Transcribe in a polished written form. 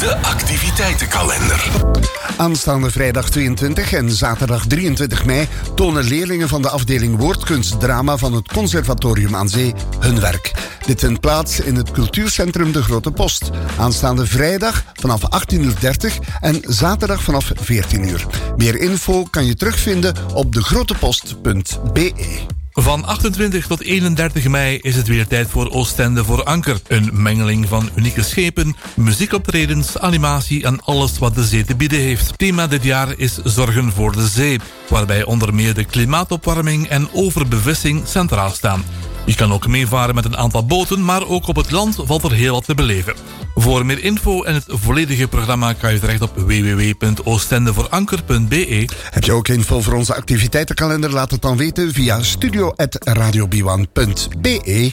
De activiteitenkalender. Aanstaande vrijdag 22 en zaterdag 23 mei tonen leerlingen van de afdeling Woordkunstdrama van het Conservatorium aan Zee hun werk. Dit vindt plaats in het cultuurcentrum De Grote Post. Aanstaande vrijdag vanaf 18:30 en zaterdag vanaf 14:00. Meer info kan je terugvinden op degrotepost.be. Van 28 tot 31 mei is het weer tijd voor Oostende voor Anker. Een mengeling van unieke schepen, muziekoptredens, animatie en alles wat de zee te bieden heeft. Thema dit jaar is Zorgen voor de Zee, waarbij onder meer de klimaatopwarming en overbevissing centraal staan. Je kan ook meevaren met een aantal boten, maar ook op het land valt er heel wat te beleven. Voor meer info en het volledige programma kan je terecht op www.oostendevooranker.be. Heb je ook info voor onze activiteitenkalender? Laat het dan weten via studio@radiob1.be.